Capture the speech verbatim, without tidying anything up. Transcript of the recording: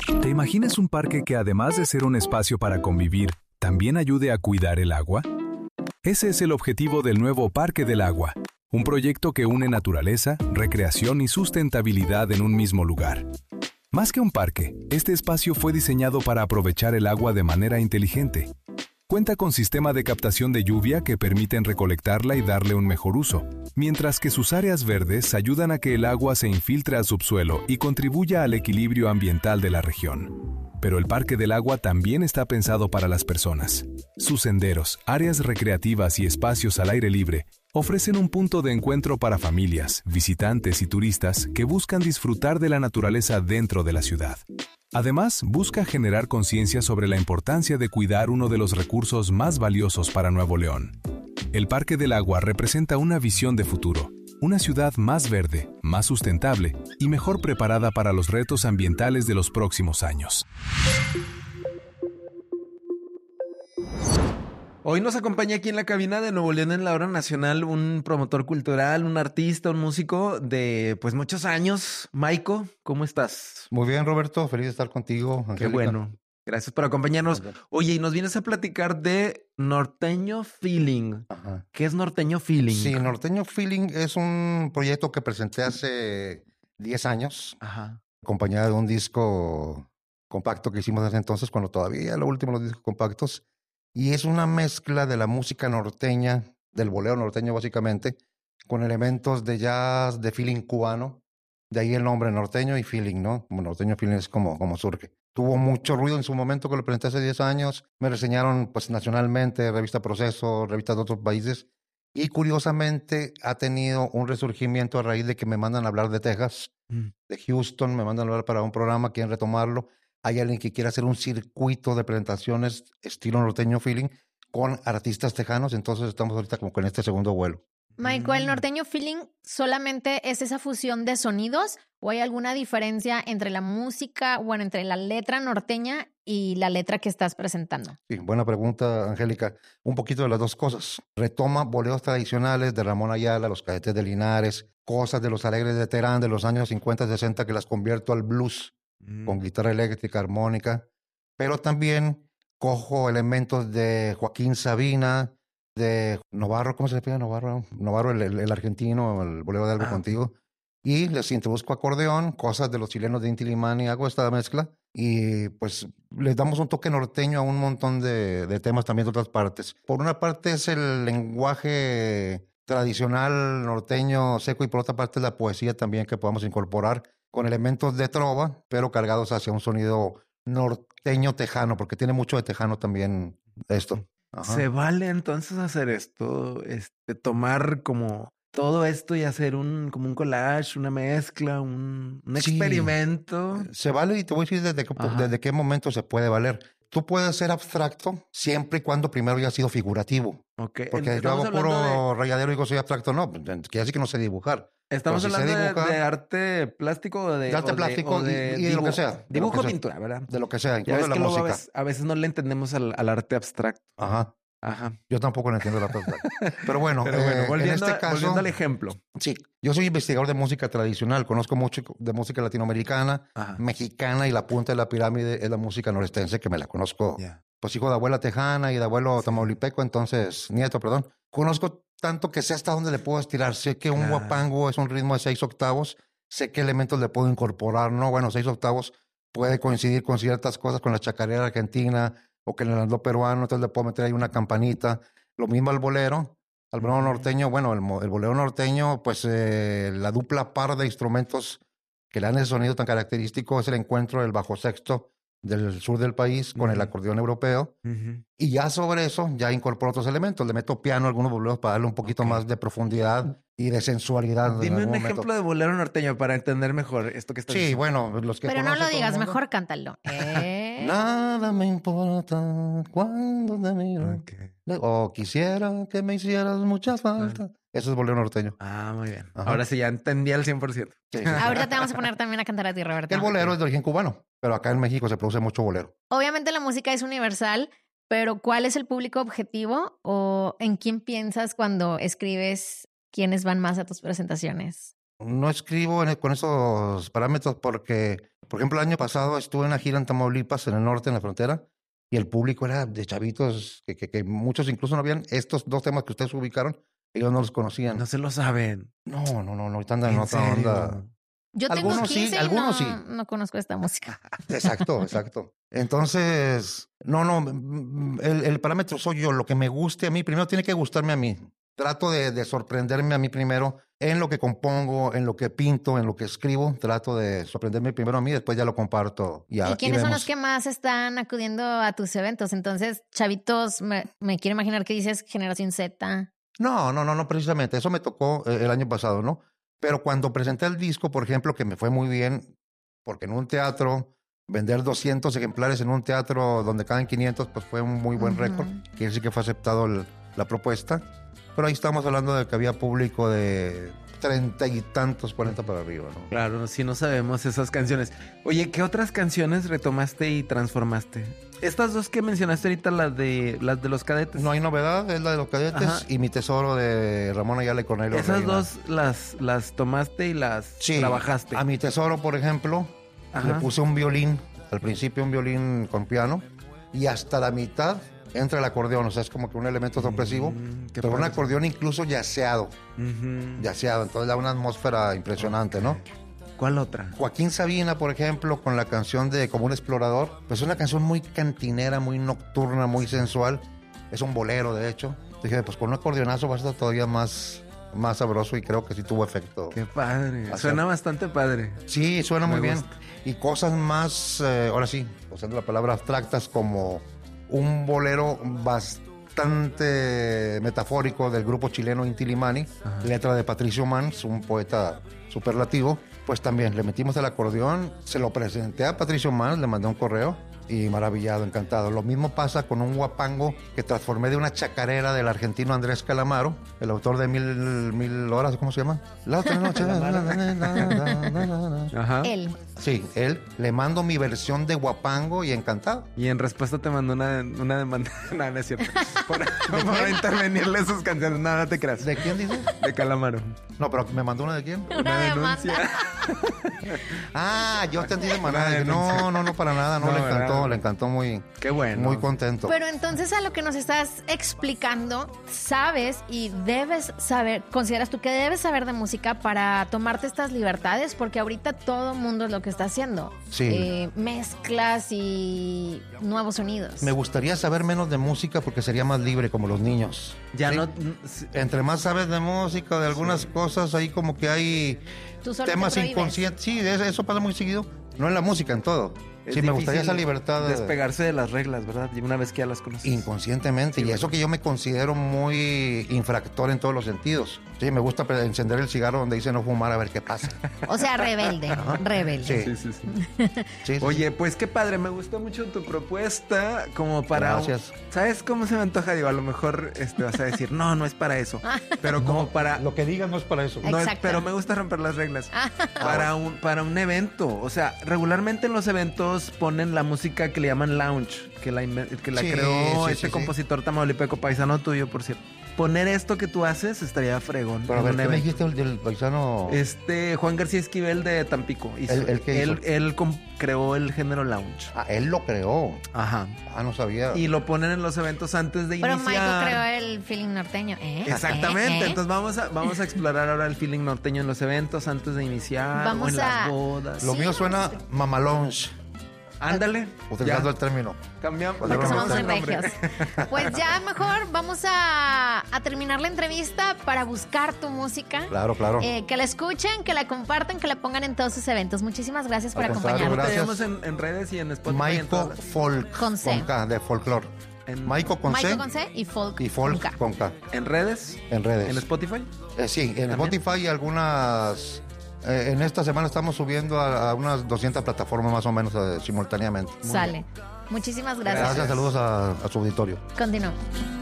¿Te imaginas un parque que además de ser un espacio para convivir, también ayude a cuidar el agua? Ese es el objetivo del nuevo Parque del Agua, un proyecto que une naturaleza, recreación y sustentabilidad en un mismo lugar. Más que un parque, este espacio fue diseñado para aprovechar el agua de manera inteligente. Cuenta con sistema de captación de lluvia que permiten recolectarla y darle un mejor uso, mientras que sus áreas verdes ayudan a que el agua se infiltre al subsuelo y contribuya al equilibrio ambiental de la región. Pero el Parque del Agua también está pensado para las personas. Sus senderos, áreas recreativas y espacios al aire libre ofrecen un punto de encuentro para familias, visitantes y turistas que buscan disfrutar de la naturaleza dentro de la ciudad. Además, busca generar conciencia sobre la importancia de cuidar uno de los recursos más valiosos para Nuevo León. El Parque del Agua representa una visión de futuro, una ciudad más verde, más sustentable y mejor preparada para los retos ambientales de los próximos años. Hoy nos acompaña aquí en la cabina de Nuevo León en la Hora Nacional un promotor cultural, un artista, un músico de pues muchos años. Maiko, ¿cómo estás? Muy bien, Roberto. Feliz de estar contigo, Angélica. Qué bueno. Gracias por acompañarnos. Oye, y nos vienes a platicar de Norteño Feeling. Ajá. ¿Qué es Norteño Feeling? Sí, Norteño Feeling es un proyecto que presenté hace diez años. Ajá. Acompañado de un disco compacto que hicimos desde entonces, cuando todavía lo último los discos compactos. Y es una mezcla de la música norteña, del bolero norteño básicamente, con elementos de jazz, de feeling cubano. De ahí el nombre norteño y feeling, ¿no? Como norteño feeling es como, como surge. Tuvo mucho ruido en su momento que lo presenté hace diez años. Me reseñaron pues nacionalmente, revista Proceso, revistas de otros países. Y curiosamente ha tenido un resurgimiento a raíz de que me mandan a hablar de Texas, mm. de Houston, me mandan a hablar para un programa, quieren retomarlo. Hay alguien que quiere hacer un circuito de presentaciones estilo norteño feeling con artistas tejanos, entonces estamos ahorita como con este segundo vuelo. Maiko, ¿el norteño feeling solamente es esa fusión de sonidos o hay alguna diferencia entre la música, bueno, entre la letra norteña y la letra que estás presentando? Sí, buena pregunta, Angélica. Un poquito de las dos cosas. Retoma boleros tradicionales de Ramón Ayala, Los Cadetes de Linares, cosas de los Alegres de Terán de los años cincuenta, sesenta que las convierto al blues. Mm. Con guitarra eléctrica, armónica, pero también cojo elementos de Joaquín Sabina, de Novarro, ¿cómo se le pide Novarro? Novarro, el, el, el argentino, el bolero de Algo ah. Contigo, y les introduzco acordeón, cosas de los chilenos de Inti Limán, y hago esta mezcla, y pues les damos un toque norteño a un montón de, de temas también de otras partes. Por una parte es el lenguaje tradicional norteño seco, y por otra parte es la poesía también que podamos incorporar con elementos de trova, pero cargados hacia un sonido norteño tejano, porque tiene mucho de tejano también esto. Ajá. ¿Se vale entonces hacer esto? Este, tomar como todo esto y hacer un como un collage, una mezcla, un, un sí, experimento. Se vale, y te voy a decir desde qué, desde qué momento se puede valer. Tú puedes ser abstracto siempre y cuando primero haya sido figurativo. Okay. Porque yo hago puro de... rayadero y digo soy abstracto. No, quiere decir que no sé dibujar. Estamos si hablando dibuja, de, de arte plástico o de... De arte o plástico de, o de y, y de dibujo, lo que sea. Dibujo, que pintura, sea, ¿verdad? De lo que sea, incluso de la que música. A veces, a veces no le entendemos al, al arte abstracto. Ajá. Ajá. Yo tampoco no entiendo la arte abstracto. Pero bueno, Pero bueno eh, volviendo, en este caso... Volviendo al ejemplo. Sí, yo soy investigador de música tradicional. Conozco mucho de música latinoamericana, Ajá. mexicana, y la punta de la pirámide es la música norestense, que me la conozco. Yeah. Pues hijo de abuela tejana y de abuelo sí. tamaulipeco, entonces, nieto, perdón. Conozco tanto que sé hasta dónde le puedo estirar. Sé que un claro. guapango es un ritmo de seis octavos. Sé qué elementos le puedo incorporar, ¿no? Bueno, seis octavos puede coincidir con ciertas cosas, con la chacarera argentina o que en el andó peruano, entonces le puedo meter ahí una campanita. Lo mismo al bolero. Al bolero norteño, bueno, el, el bolero norteño, pues eh, la dupla par de instrumentos que le dan ese sonido tan característico es el encuentro del bajo sexto del sur del país con uh-huh. el acordeón europeo. Uh-huh. Y ya sobre eso, ya incorporo otros elementos. Le meto piano a algunos boleros para darle un poquito okay. más de profundidad y de sensualidad. Dime un momento. ejemplo de bolero norteño para entender mejor esto que estás sí, diciendo. bueno, los que Pero no lo digas, mejor cántalo. ¿Eh? Nada me importa cuando te miro. Okay. O quisiera que me hicieras mucha falta. Ah. Eso es bolero norteño. Ah, muy bien. Ajá. Ahora sí ya entendí al cien por ciento. Sí. Ahorita te vamos a poner también a cantar a ti, Roberto. El bolero es de origen cubano, pero acá en México se produce mucho bolero. Obviamente la música es universal, pero ¿cuál es el público objetivo o en quién piensas cuando escribes quiénes van más a tus presentaciones? no escribo en- con esos parámetros porque, por ejemplo, el año pasado estuve en una gira en Tamaulipas, en el norte, en la frontera, y el público era de chavitos que, que, que muchos incluso no habían estos dos temas que ustedes ubicaron, ellos no los conocían. No se lo saben. No, no, no, no, ahorita andan en ¿En otra serio? onda. Yo tengo Algunos sí, quince y algunos no, sí. no conozco esta música. Exacto, exacto. Entonces, no, no, mm, el, el parámetro soy yo, lo que me guste a mí, primero tiene que gustarme a mí. Trato de, de sorprenderme a mí primero en lo que compongo, en lo que pinto, en lo que escribo. Trato de sorprenderme primero a mí, después ya lo comparto. Y, a- ¿Y y quiénes son vemos. los que más están acudiendo a tus eventos? Entonces, chavitos, me, me quiero imaginar que dices generación Z. No, no, no, no, precisamente. Eso me tocó eh, el año pasado, ¿no? Pero cuando presenté el disco, por ejemplo, que me fue muy bien, porque en un teatro, vender doscientos ejemplares en un teatro donde caben quinientos, pues fue un muy buen Ujú. récord. Quiere decir que fue aceptado el- la propuesta. Pero ahí estamos hablando de que había público de treinta y tantos, cuarenta para arriba, ¿no? Claro, si no sabemos esas canciones. Oye, ¿qué otras canciones retomaste y transformaste? Estas dos que mencionaste ahorita, las de las de los cadetes. No hay novedad, es la de los cadetes Ajá. y Mi Tesoro de Ramón Ayala y Cornelio Esas Reina. dos las, las tomaste y las Sí, trabajaste. a Mi Tesoro, por ejemplo, Ajá. le puse un violín, al principio un violín con piano, y hasta la mitad entra el acordeón, o sea, es como que un elemento sorpresivo, Mm, qué pero un padre. acordeón incluso yaceado, Ujú. yaceado, entonces da una atmósfera impresionante, ¿no? ¿Cuál otra? Joaquín Sabina, por ejemplo, con la canción de Como un explorador, pues es una canción muy cantinera, muy nocturna, muy sensual, es un bolero, de hecho. Dije, pues con un acordeonazo va a estar todavía más, más sabroso y creo que sí tuvo efecto. Qué padre. Así- Suena bastante padre. Sí, suena muy Me bien. gusta. Y cosas más, eh, ahora sí, usando la palabra abstractas, como un bolero bastante metafórico del grupo chileno Inti Illimani, Ajá. letra de Patricio Mans, un poeta superlativo. Pues también le metimos el acordeón, se lo presenté a Patricio Mans, le mandé un correo y maravillado, encantado. Lo mismo pasa con un guapango que transformé de una chacarera del argentino Andrés Calamaro, el autor de Mil, mil Horas, ¿cómo se llama? La otra noche. Ajá. Él. Sí, él, le mando mi versión de guapango y encantado. Y en respuesta te mandó una, una demanda. No, no es cierto. Por, por intervenirle sus canciones. No, no te creas. ¿De quién dices? De Calamaro. No, pero ¿me mandó una de quién? Una demanda. Ah, yo entendí de manera. Una Dije, no, no, no, para nada. No, No, le encantó, ¿verdad? le encantó muy, Qué bueno. muy contento. Pero entonces a lo que nos estás explicando, sabes y debes saber, consideras tú que debes saber de música para tomarte estas libertades, porque ahorita todo el mundo es lo que está haciendo. Sí. Eh, mezclas y nuevos sonidos. Me gustaría saber menos de música porque sería más libre como los niños. Ya ¿sí? no. sí, Entre más sabes de música, de algunas cosas, ahí como que hay Tú solo te temas prohíbes. inconscientes. Sí, eso eso pasa muy seguido. No en la música, en todo. es Sí, me gustaría esa difícil libertad de... despegarse de las reglas, ¿verdad? Y una vez que ya las conoces. Inconscientemente, y eso que yo me considero muy infractor en todos los sentidos. Sí, me gusta pre- encender el cigarro donde dice no fumar a ver qué pasa. O sea, rebelde, rebelde. Sí. Sí, sí, sí. Sí, sí, Oye, pues qué padre, me gustó mucho tu propuesta como para... Gracias. ¿Sabes cómo se me antoja? Digo, a lo mejor este, vas a decir, no, no es para eso. Pero como para... Lo que digas no es para eso. No es- Exacto. pero me gusta romper las reglas. Para un, para un evento. O sea, regularmente en los eventos ponen la música que le llaman lounge, que la, inve- que la Sí, creó sí, este sí, sí. compositor tamaulipeco, paisano tuyo, por cierto. Poner esto que tú haces estaría fregón. Pero a en ver, un ¿qué me evento. dijiste del, del paisano? Este, Juan García Esquivel de Tampico. hizo- ¿El- el qué él hizo? él com- creó el género lounge. Ah, él lo creó. Ajá. Ah, no sabía. Y lo ponen en los eventos antes de Pero iniciar. Michael creó el feeling norteño. ¿eh? Exactamente. ¿Eh? ¿eh? Entonces vamos a, vamos a explorar ahora el feeling norteño en los eventos antes de iniciar. Vamos o en a- las bodas. Lo Sí, mío vamos suena a- mamalonge, Ándale. utilizando ya. el término. Cambiamos. Porque Porque somos muy el nombre. regios. Pues ya mejor vamos a, a terminar la entrevista para buscar tu música. Claro, claro. Eh, que la escuchen, que la compartan, que la pongan en todos sus eventos. Muchísimas gracias por Al contrario, acompañarnos. Te gracias. vemos en, en redes y en Spotify. y en Maico todas las- Folk. Con C. K, de folklore. en, Maico con Michael C con C y Folk, y con Folk K. con K. en redes. En redes. En Spotify. Eh, sí, en ¿También? Spotify y algunas... eh, en esta semana estamos subiendo a, a unas doscientas plataformas más o menos eh, simultáneamente. Sale. Muchísimas gracias. Gracias, saludos a, a su auditorio. Continuamos.